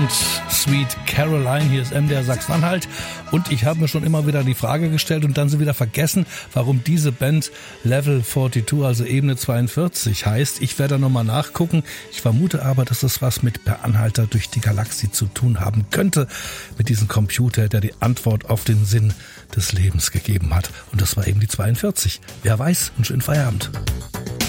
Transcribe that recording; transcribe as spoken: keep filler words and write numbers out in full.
Sweet Caroline, hier ist M D R Sachsen-Anhalt und ich habe mir schon immer wieder die Frage gestellt und dann sie wieder vergessen, warum diese Band Level zweiundvierzig, also Ebene zweiundvierzig heißt. Ich werde nochmal nachgucken. Ich vermute aber, dass es was mit Per Anhalter durch die Galaxie zu tun haben könnte, mit diesem Computer, der die Antwort auf den Sinn des Lebens gegeben hat. Und das war eben die zweiundvierzig. Wer weiß, einen schönen Feierabend.